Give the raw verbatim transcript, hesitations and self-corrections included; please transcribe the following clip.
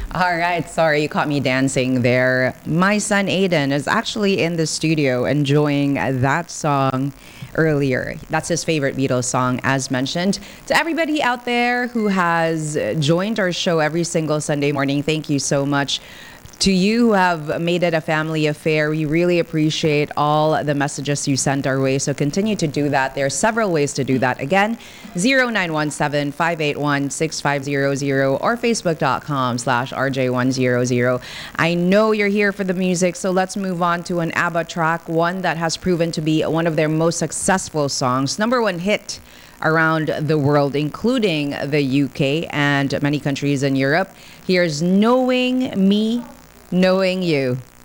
All right, sorry, you caught me dancing there. My son Aiden is actually in the studio enjoying that song earlier. That's his favorite Beatles song, as mentioned. To everybody out there who has joined our show every single Sunday morning, thank you so much. To you who have made it a family affair, we really appreciate all the messages you sent our way. So continue to do that. There are several ways to do that. Again, zero nine one seven, five eight one, six five zero zero or facebook.com slash RJ100. I know you're here for the music, so let's move on to an ABBA track, one that has proven to be one of their most successful songs. Number one hit around the world, including the U K and many countries in Europe. Here's Knowing Me, Knowing You.